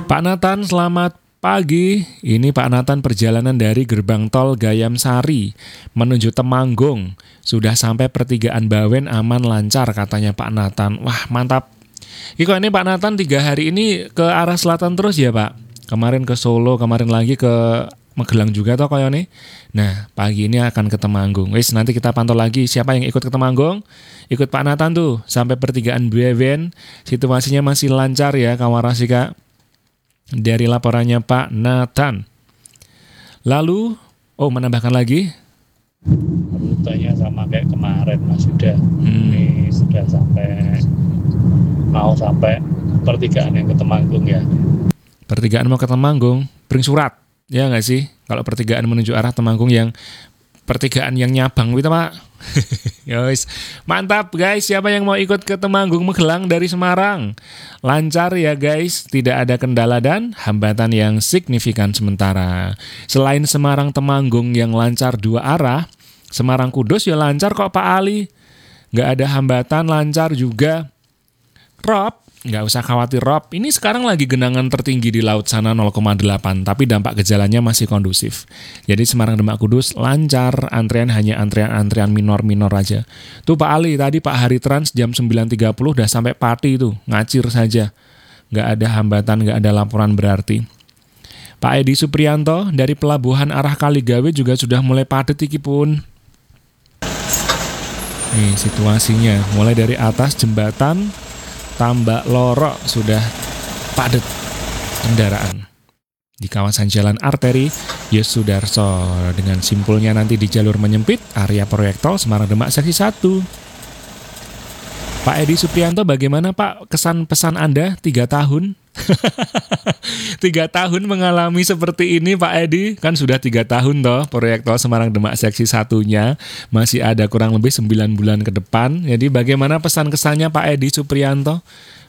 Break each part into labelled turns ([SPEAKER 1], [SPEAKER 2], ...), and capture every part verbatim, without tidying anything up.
[SPEAKER 1] Pak Nathan, selamat pagi. Ini Pak Nathan perjalanan dari gerbang tol Gayam Sari menuju Temanggung. Sudah sampai pertigaan Bawen aman lancar katanya Pak Nathan. Wah mantap. Iko ini Pak Nathan tiga hari ini ke arah selatan terus ya Pak? Kemarin ke Solo, kemarin lagi ke Magelang juga toh koyo nih. Nah pagi ini akan ke Temanggung. Wis nanti kita pantau lagi siapa yang ikut ke Temanggung. Ikut Pak Nathan tuh sampai pertigaan Bawen. Situasinya masih lancar ya kawan Rasika. Dari laporannya Pak Nathan. Lalu, oh menambahkan lagi.
[SPEAKER 2] Rutenya sama kayak kemarin Mas, sudah
[SPEAKER 1] Hmm.
[SPEAKER 2] ini sudah sampai mau sampai pertigaan yang ke Temanggung ya.
[SPEAKER 1] Pertigaan mau ke Temanggung, bring surat, ya nggak sih? Kalau pertigaan menuju arah Temanggung yang pertigaan yang nyabang gitu Pak. Yos, mantap guys. Siapa yang mau ikut ke Temanggung Magelang dari Semarang? Lancar ya guys, tidak ada kendala dan hambatan yang signifikan sementara. Selain Semarang Temanggung yang lancar dua arah, Semarang Kudus ya lancar kok Pak Ali. Nggak ada hambatan, lancar juga. Rob, nggak usah khawatir Rob, ini sekarang lagi genangan tertinggi di laut sana nol koma delapan, tapi dampak gejalanya masih kondusif. Jadi Semarang Demak Kudus lancar, antrian hanya antrian-antrian minor-minor aja. Tuh Pak Ali, tadi Pak Hari Trans jam sembilan tiga puluh udah sampai Pati tuh, ngacir saja. Nggak ada hambatan, nggak ada laporan berarti. Pak Edi Suprianto dari pelabuhan arah Kaligawe juga sudah mulai padat iki pun. Nih situasinya, mulai dari atas jembatan Tambak Loro sudah padat kendaraan. Di kawasan jalan arteri Yosudarso dengan simpulnya nanti di jalur menyempit area proyek tol Semarang Demak seksi satu. Pak Edi Suprianto, bagaimana Pak kesan pesan Anda tiga tahun? Tiga tahun mengalami seperti ini Pak Edi, kan sudah tiga tahun toh proyek tol Semarang Demak seksi satunya, masih ada kurang lebih sembilan bulan ke depan. Jadi bagaimana pesan kesannya Pak Edi Suprianto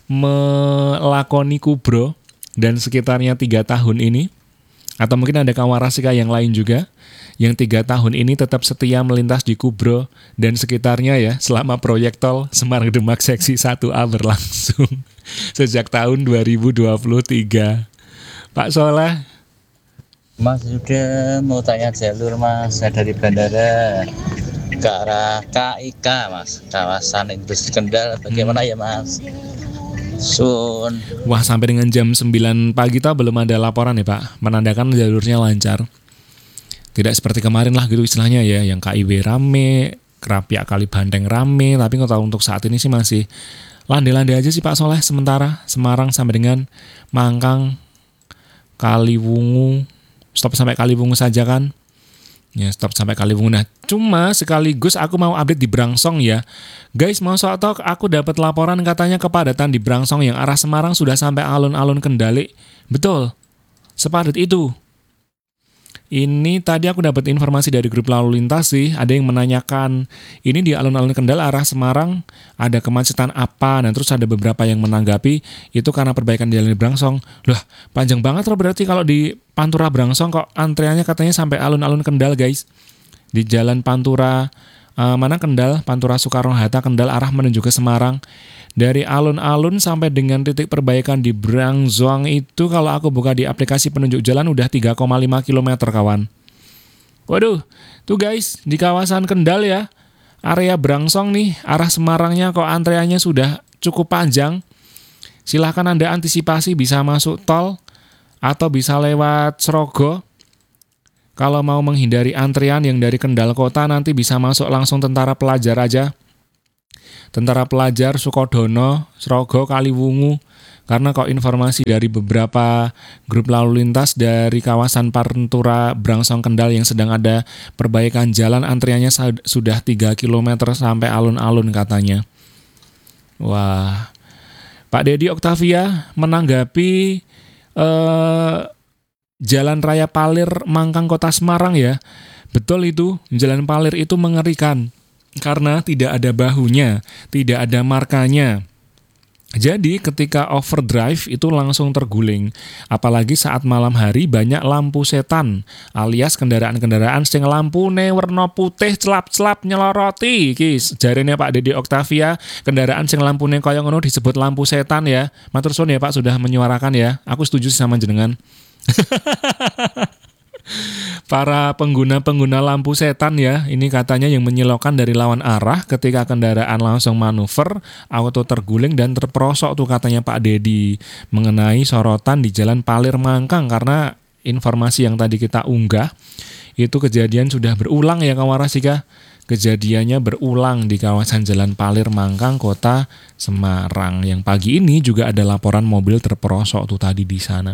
[SPEAKER 1] melakoni Kubro dan sekitarnya tiga tahun ini? Atau mungkin ada kawan Rasika yang lain juga yang tiga tahun ini tetap setia melintas di Kubro dan sekitarnya ya selama proyek tol Semarang Demak seksi satu A berlangsung sejak tahun dua ribu dua puluh tiga. Pak Soleh.
[SPEAKER 3] Mas sudah mau tanya jalur Mas, saya dari bandara ke arah K I K Mas, kawasan industri Kendal, bagaimana hmm. ya Mas? Sun.
[SPEAKER 1] Wah sampai dengan jam sembilan pagi tau belum ada laporan ya Pak, menandakan jalurnya lancar. Tidak seperti kemarin lah gitu istilahnya ya, yang K I W rame, Krapyak Kali Banteng rame, tapi nggak tahu untuk saat ini sih masih landai-landai aja sih Pak Soleh sementara. Semarang sampai dengan Mangkang, Kaliwungu, stop sampai Kaliwungu saja kan. Ya stop sampai Kaliwungu. Nah cuma sekaligus aku mau update di Brangsong ya. Guys mau soal aku dapat laporan katanya kepadatan di Brangsong yang arah Semarang sudah sampai alun-alun Kendali. Betul, sepadat itu. Ini tadi aku dapat informasi dari grup lalu lintas sih, ada yang menanyakan, ini di alun-alun Kendal arah Semarang ada kemacetan apa? Nah terus ada beberapa yang menanggapi, itu karena perbaikan di jalan di Brangsong. Loh, panjang banget loh berarti kalau di Pantura Brangsong kok antriannya katanya sampai alun-alun Kendal guys. Di jalan Pantura, uh, mana Kendal, Pantura Soekarno-Hatta Kendal arah menuju ke Semarang. Dari alun-alun sampai dengan titik perbaikan di Brangsong itu kalau aku buka di aplikasi penunjuk jalan udah tiga koma lima kilometer kawan. Waduh, tuh guys di kawasan Kendal ya, area Brangsong nih, arah Semarangnya kok antreannya sudah cukup panjang. Silahkan Anda antisipasi bisa masuk tol atau bisa lewat Srogo. Kalau mau menghindari antrian yang dari Kendal kota nanti bisa masuk langsung Tentara Pelajar aja. Tentara Pelajar, Sukodono, Srogo, Kaliwungu. Karena kok informasi dari beberapa grup lalu lintas dari kawasan Pantura Brangsong Kendal yang sedang ada perbaikan jalan, antriannya sudah tiga kilometer sampai alun-alun katanya. Wah, Pak Dedi Oktavia menanggapi eh, Jalan Raya Palir Mangkang Kota Semarang ya. Betul itu, Jalan Palir itu mengerikan. Karena tidak ada bahunya, tidak ada markanya. Jadi ketika overdrive itu langsung terguling. Apalagi saat malam hari banyak lampu setan, alias kendaraan-kendaraan sing lampune werna putih celap-celap nyeloroti. Iki jarene Pak Dede Oktavia, kendaraan sing lampune kaya ngono disebut lampu setan ya. Matur suwun ya Pak sudah menyuarakan ya. Aku setuju sama jenengan. Para pengguna-pengguna lampu setan ya, ini katanya yang menyilaukan dari lawan arah ketika kendaraan langsung manuver, auto terguling dan terperosok tuh katanya Pak Dedi, mengenai sorotan di Jalan Palir Mangkang. Karena informasi yang tadi kita unggah itu kejadian sudah berulang ya Kawarasika. Kejadiannya berulang di kawasan Jalan Palir Mangkang, Kota Semarang. Yang pagi ini juga ada laporan mobil terperosok tuh tadi di sana.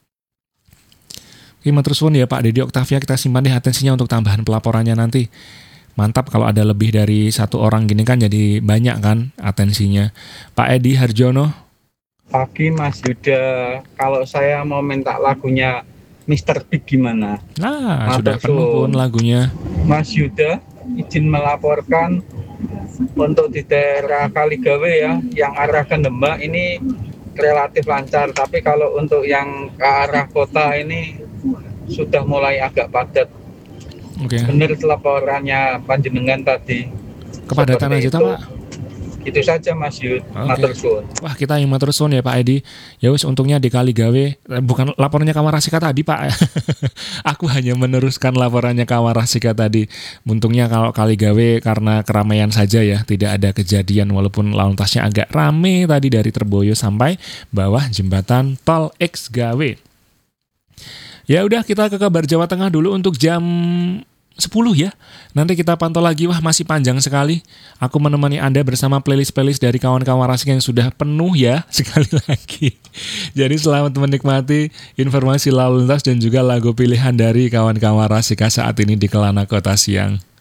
[SPEAKER 1] Oke, matur suwun ya Pak Dede Oktavia, kita simpan deh atensinya untuk tambahan pelaporannya nanti. Mantap kalau ada lebih dari satu orang gini kan jadi banyak kan atensinya. Pak Edi Harjono.
[SPEAKER 4] Pagi Mas Yuda, kalau saya mau minta lagunya mister Big gimana?
[SPEAKER 1] Nah,
[SPEAKER 4] Matur
[SPEAKER 1] sudah penuh
[SPEAKER 4] suwun.
[SPEAKER 1] pun lagunya.
[SPEAKER 4] Mas Yuda, izin melaporkan untuk di daerah Kaligawe ya, yang arah ke Demak ini relatif lancar. Tapi kalau untuk yang ke arah kota ini sudah mulai agak padat.
[SPEAKER 1] Oke.
[SPEAKER 4] Benar laporannya panjenengan tadi.
[SPEAKER 1] Kepadatan
[SPEAKER 4] Seperti
[SPEAKER 1] aja
[SPEAKER 4] itu.
[SPEAKER 1] toh, Pak.
[SPEAKER 4] Itu saja Mas Yud.
[SPEAKER 1] Oke.
[SPEAKER 4] Matur suwun.
[SPEAKER 1] Wah, kita yang matur suwun ya Pak Edi. Ya wis untungnya di Kaligawe eh, bukan laporannya Kawarasika tadi Pak. Aku hanya meneruskan laporannya Kawarasika tadi. Untungnya kalau Kaligawe karena keramaian saja ya, tidak ada kejadian walaupun lalu lintasnya agak rame tadi dari Terboyo sampai bawah jembatan Tol X Gawe. Ya udah, kita ke kabar Jawa Tengah dulu untuk jam sepuluh ya. Nanti kita pantau lagi, wah masih panjang sekali. Aku menemani Anda bersama playlist-playlist dari kawan-kawan Rasik yang sudah penuh ya, sekali lagi. Jadi selamat menikmati informasi lalu lintas dan juga lagu pilihan dari kawan-kawan Rasika saat ini di Kelana Kota Siang.